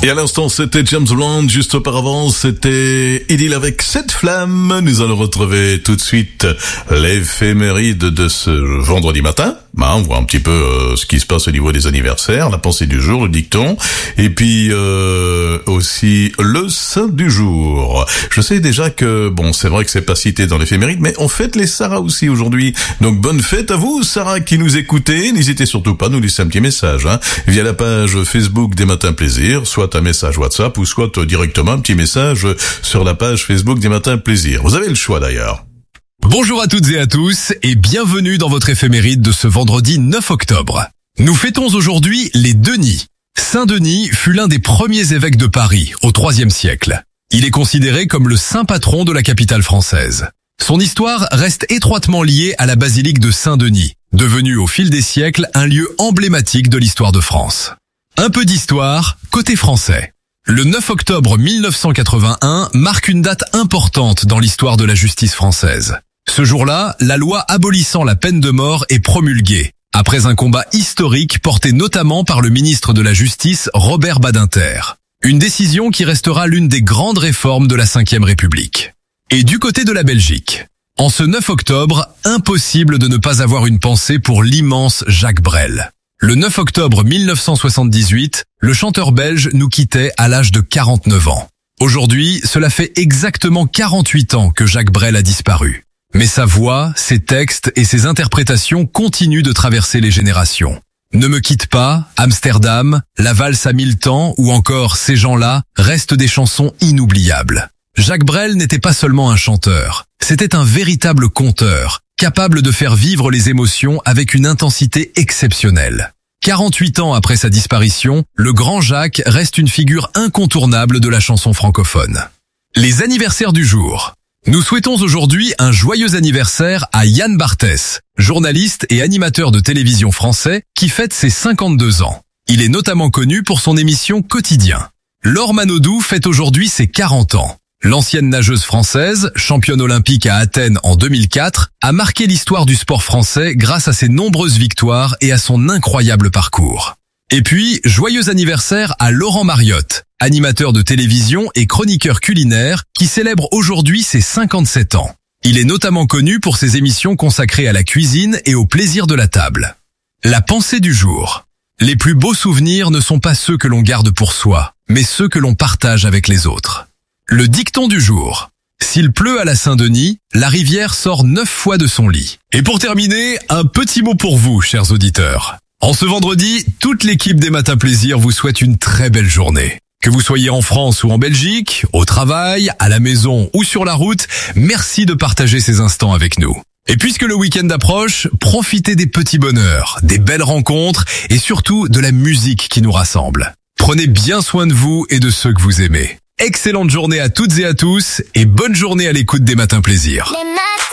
Et à l'instant, c'était James Blunt. Juste auparavant, c'était Idylle avec Cette Flamme. Nous allons retrouver tout de suite l'éphéméride de ce vendredi matin. On voit un petit peu ce qui se passe au niveau des anniversaires, la pensée du jour, le dicton, et puis aussi le saint du jour. Je sais déjà que, c'est vrai que c'est pas cité dans l'éphéméride, mais on fête les Sarah aussi aujourd'hui. Donc bonne fête à vous, Sarah, qui nous écoutez. N'hésitez surtout pas à nous laisser un petit message, via la page Facebook des Matins Plaisir, soit un message WhatsApp, ou soit directement un petit message sur la page Facebook des Matins Plaisir. Vous avez le choix d'ailleurs. Bonjour à toutes et à tous et bienvenue dans votre éphéméride de ce vendredi 9 octobre. Nous fêtons aujourd'hui les Denis. Saint Denis fut l'un des premiers évêques de Paris au IIIe siècle. Il est considéré comme le saint patron de la capitale française. Son histoire reste étroitement liée à la basilique de Saint-Denis, devenue au fil des siècles un lieu emblématique de l'histoire de France. Un peu d'histoire, côté français. Le 9 octobre 1981 marque une date importante dans l'histoire de la justice française. Ce jour-là, la loi abolissant la peine de mort est promulguée, après un combat historique porté notamment par le ministre de la Justice Robert Badinter. Une décision qui restera l'une des grandes réformes de la Ve République. Et du côté de la Belgique, en ce 9 octobre, impossible de ne pas avoir une pensée pour l'immense Jacques Brel. Le 9 octobre 1978, le chanteur belge nous quittait à l'âge de 49 ans. Aujourd'hui, cela fait exactement 48 ans que Jacques Brel a disparu. Mais sa voix, ses textes et ses interprétations continuent de traverser les générations. Ne me quitte pas, Amsterdam, La valse à 1000 temps ou encore Ces gens-là restent des chansons inoubliables. Jacques Brel n'était pas seulement un chanteur, c'était un véritable conteur, capable de faire vivre les émotions avec une intensité exceptionnelle. 48 ans après sa disparition, le grand Jacques reste une figure incontournable de la chanson francophone. Les anniversaires du jour. Nous souhaitons aujourd'hui un joyeux anniversaire à Yann Barthès, journaliste et animateur de télévision français qui fête ses 52 ans. Il est notamment connu pour son émission Quotidien. Laure Manodou fête aujourd'hui ses 40 ans. L'ancienne nageuse française, championne olympique à Athènes en 2004, a marqué l'histoire du sport français grâce à ses nombreuses victoires et à son incroyable parcours. Et puis, joyeux anniversaire à Laurent Mariotte, animateur de télévision et chroniqueur culinaire qui célèbre aujourd'hui ses 57 ans. Il est notamment connu pour ses émissions consacrées à la cuisine et au plaisir de la table. La pensée du jour. Les plus beaux souvenirs ne sont pas ceux que l'on garde pour soi, mais ceux que l'on partage avec les autres. Le dicton du jour. S'il pleut à la Saint-Denis, la rivière sort 9 fois de son lit. Et pour terminer, un petit mot pour vous, chers auditeurs. En ce vendredi, toute l'équipe des Matins Plaisir vous souhaite une très belle journée. Que vous soyez en France ou en Belgique, au travail, à la maison ou sur la route, merci de partager ces instants avec nous. Et puisque le week-end approche, profitez des petits bonheurs, des belles rencontres et surtout de la musique qui nous rassemble. Prenez bien soin de vous et de ceux que vous aimez. Excellente journée à toutes et à tous et bonne journée à l'écoute des Matins Plaisir.